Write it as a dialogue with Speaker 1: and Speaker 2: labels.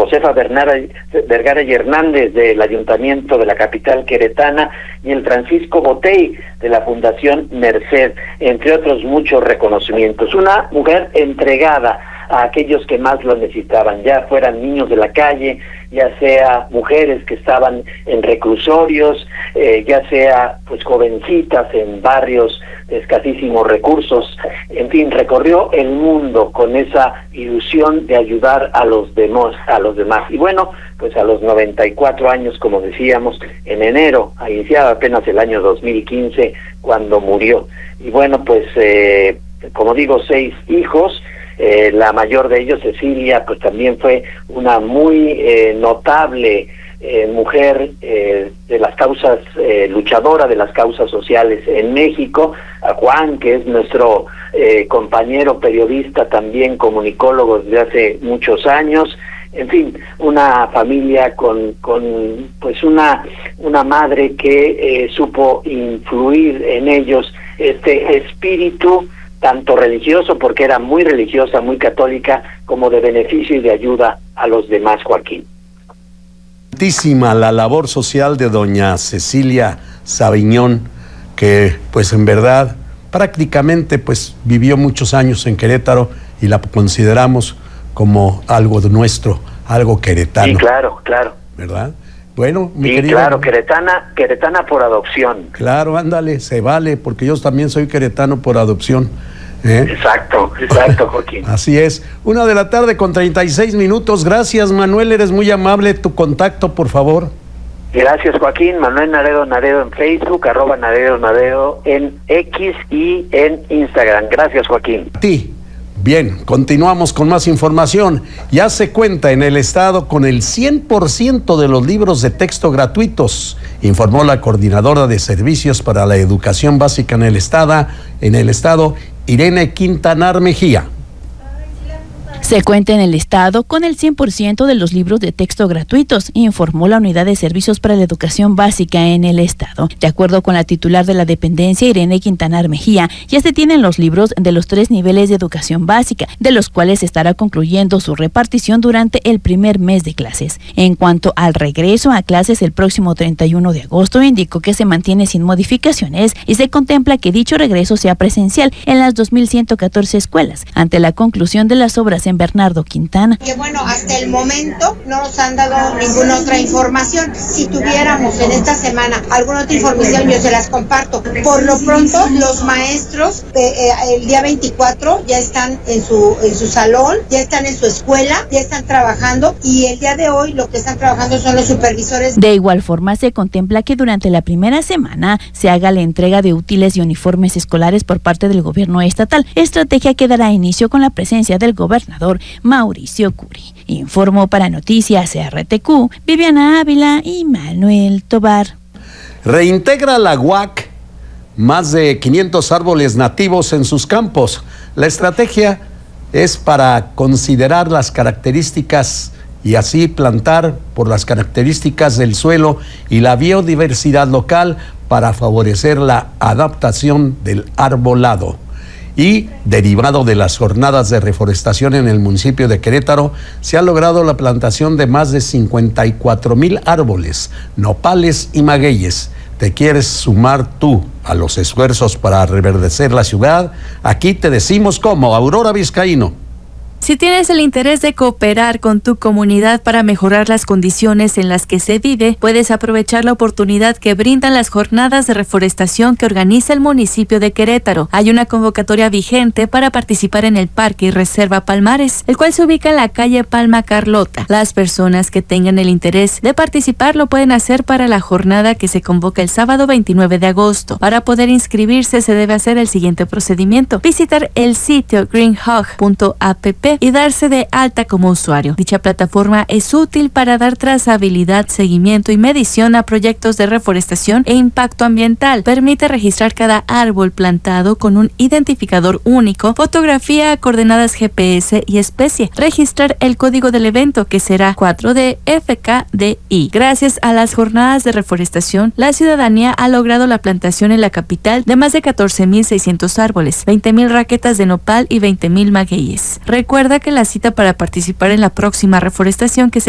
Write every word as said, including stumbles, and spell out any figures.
Speaker 1: Josefa Bernara, Vergara y Hernández del Ayuntamiento de la capital queretana, y el Francisco Botey de la Fundación Merced, entre otros muchos reconocimientos. Una mujer entregada a aquellos que más lo necesitaban, ya fueran niños de la calle, ya sea mujeres que estaban en reclusorios, eh, ya sea pues jovencitas en barrios de escasísimos recursos. En fin, recorrió el mundo con esa ilusión de ayudar a los demás, a los demás. Y bueno, pues a los noventa y cuatro años, como decíamos, en enero, iniciaba apenas el año dos mil quince, cuando murió. Y bueno, pues eh, como digo, seis hijos. Eh, la mayor de ellos, Cecilia, pues también fue una muy eh, notable eh, mujer eh, de las causas, eh, luchadora de las causas sociales en México. A Juan, que es nuestro eh, compañero periodista, también comunicólogo desde hace muchos años. En fin, una familia con, con pues una, una madre que eh, supo influir en ellos este espíritu tanto religioso, porque era muy religiosa, muy católica, como de beneficio y de ayuda a los demás, Joaquín.
Speaker 2: Altísima la labor social de doña Cecilia Sabiñón, que pues en verdad prácticamente pues vivió muchos años en Querétaro y la consideramos como algo de nuestro, algo queretano.
Speaker 1: Sí, claro, claro.
Speaker 2: ¿Verdad? Bueno, mi
Speaker 1: sí,
Speaker 2: querido...
Speaker 1: claro, queretana, queretana por adopción.
Speaker 2: Claro, ándale, se vale, porque yo también soy queretano por adopción. ¿eh?
Speaker 1: Exacto, exacto, Joaquín.
Speaker 2: Así es. Una de la tarde con treinta y seis minutos. Gracias, Manuel, eres muy amable. Tu contacto, por favor.
Speaker 1: Gracias, Joaquín. Manuel Naredo Naredo en Facebook, arroba Naredo Naredo en X y en Instagram. Gracias, Joaquín.
Speaker 2: A ti. Bien, continuamos con más información. Ya se cuenta en el estado con el cien por ciento de los libros de texto gratuitos, informó la coordinadora de servicios para la educación básica en el estado, en el estado, Irene Quintanar Mejía.
Speaker 3: Se cuenta en el estado con el cien por ciento de los libros de texto gratuitos, informó la Unidad de Servicios para la Educación Básica en el estado. De acuerdo con la titular de la dependencia, Irene Quintanar Mejía, ya se tienen los libros de los tres niveles de educación básica, de los cuales estará concluyendo su repartición durante el primer mes de clases. En cuanto al regreso a clases el próximo treinta y uno de agosto, indicó que se mantiene sin modificaciones y se contempla que dicho regreso sea presencial en las dos mil ciento catorce escuelas, ante la conclusión de las obras en Bernardo Quintana.
Speaker 4: Que bueno, hasta el momento no nos han dado ninguna otra información. Si tuviéramos en esta semana alguna otra información, yo se las comparto. Por lo pronto, los maestros eh, eh, el día veinticuatro ya están en su, en su salón, ya están en su escuela, ya están trabajando, y el día de hoy lo que están trabajando son los supervisores.
Speaker 3: De igual forma, se contempla que durante la primera semana se haga la entrega de útiles y uniformes escolares por parte del gobierno estatal, estrategia que dará inicio con la presencia del gobernador Mauricio Curi. Informó para Noticias R T Q, Viviana Ávila y Manuel Tobar.
Speaker 2: Reintegra la U A C más de quinientos árboles nativos en sus campos. La estrategia es para considerar las características y así plantar por las características del suelo y la biodiversidad local para favorecer la adaptación del arbolado. Y, derivado de las jornadas de reforestación en el municipio de Querétaro, se ha logrado la plantación de más de cincuenta y cuatro mil árboles, nopales y magueyes. ¿Te quieres sumar tú a los esfuerzos para reverdecer la ciudad? Aquí te decimos cómo. Aurora Vizcaíno.
Speaker 5: Si tienes el interés de cooperar con tu comunidad para mejorar las condiciones en las que se vive, puedes aprovechar la oportunidad que brindan las jornadas de reforestación que organiza el municipio de Querétaro. Hay una convocatoria vigente para participar en el Parque y Reserva Palmares, el cual se ubica en la calle Palma Carlota. Las personas que tengan el interés de participar lo pueden hacer para la jornada que se convoca el sábado veintinueve de agosto. Para poder inscribirse se debe hacer el siguiente procedimiento: visitar el sitio greenhog punto app y darse de alta como usuario. Dicha plataforma es útil para dar trazabilidad, seguimiento y medición a proyectos de reforestación e impacto ambiental. Permite registrar cada árbol plantado con un identificador único, fotografía, coordenadas G P S y especie. Registrar el código del evento, que será cuatro D F K D I. Gracias a las jornadas de reforestación, la ciudadanía ha logrado la plantación en la capital de más de catorce mil seiscientos árboles, veinte mil raquetas de nopal y veinte mil magueyes. Recuerda que la cita para participar en la próxima reforestación que se